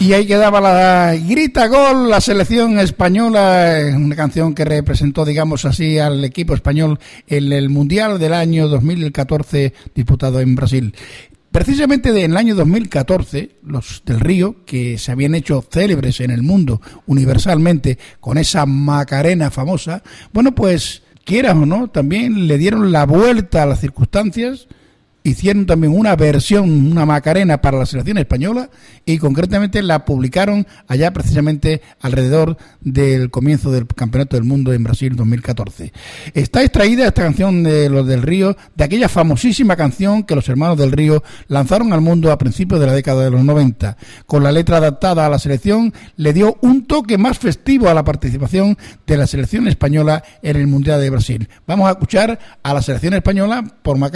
Y ahí quedaba la grita gol, la selección española, una canción que representó, digamos así, al equipo español en el Mundial del año 2014 disputado en Brasil. Precisamente en el año 2014, los del Río, que se habían hecho célebres en el mundo universalmente con esa Macarena famosa, bueno, pues quieras o no, también le dieron la vuelta a las circunstancias. Hicieron también una versión, una Macarena para la selección española y concretamente la publicaron allá precisamente alrededor del comienzo del Campeonato del Mundo en Brasil 2014. Está extraída esta canción de los del Río, de aquella famosísima canción que los hermanos del Río lanzaron al mundo a principios de la década de los 90. Con la letra adaptada a la selección, le dio un toque más festivo a la participación de la selección española en el Mundial de Brasil. Vamos a escuchar a la selección española por Macarena.